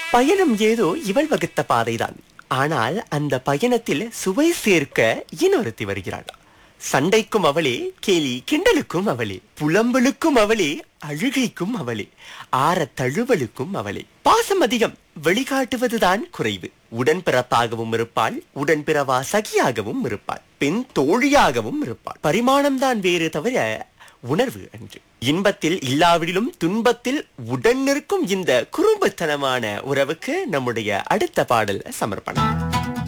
பயணம் ஏதோ இவள் வகுத்த பாதைதான். ஆனால் அந்த பயணத்தில் சுவை சேர்க்க இன்னொருத்தி வருகிறாள். சண்டைக்கும் அவளே, கேலி கிண்டலுக்கும் அவளே, புலம்பலுக்கும் அவளே, அழுகைக்கும் அவளே, ஆற தழுவலுக்கும் அவளே. பாசம் அதிகம், வெளிக்காட்டுவதுதான் குறைவு. உடன்பிறப்பாகவும் இருப்பாள், உடன்பிறவா சகியாகவும் இருப்பாள், பெண் தோழியாகவும் இருப்பாள். பரிமாணம்தான் வேறு தவிர உணர்வு அன்று. இன்பத்தில் இல்லாவிடிலும் துன்பத்தில் உடன் நிற்கும் இந்த குறும்புத்தனமான உறவுக்கு நம்முடைய அடுத்த பாடல் சமர்ப்பணம்.